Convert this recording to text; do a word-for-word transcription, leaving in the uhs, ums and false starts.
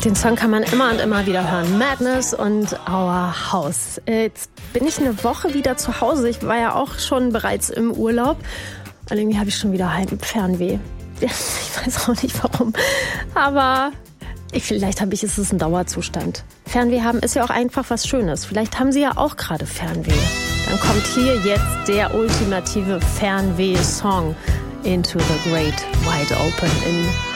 Den Song kann man immer und immer wieder hören. Madness und Our House. Jetzt bin ich eine Woche wieder zu Hause. Ich war ja auch schon bereits im Urlaub. Und irgendwie habe ich schon wieder Heimfernweh. Ich weiß auch nicht warum. Aber ich, vielleicht habe ich, ist es ein Dauerzustand. Fernweh haben ist ja auch einfach was Schönes. Vielleicht haben Sie ja auch gerade Fernweh. Dann kommt hier jetzt der ultimative Fernweh-Song. Into the Great Wide Open in